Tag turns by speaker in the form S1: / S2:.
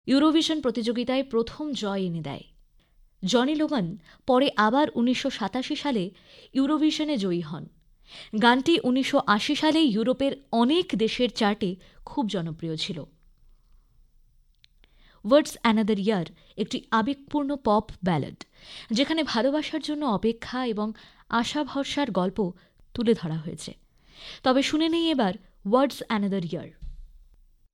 S1: Eurovision প্রতিযোগিতায় প্রথম জয় এনে দেয়। জনি লোগান পরে আবার ১৯৮৭ সালে ইউরোভিশনে জয়ী হন। গানটি ১৯৮০ সালে ইউরোপের অনেক দেশের চার্টে খুব জনপ্রিয় ছিল। ওয়াটস অ্যানাদার ইয়ার একটি আবেগপূর্ণ পপ ব্যালাড, যেখানে ভালোবাসার জন্য অপেক্ষা এবং আশা ভরসার গল্প তুলে ধরা হয়েছে। তবে শুনে নেই এবার ওয়াটস অ্যানাদার ইয়ার।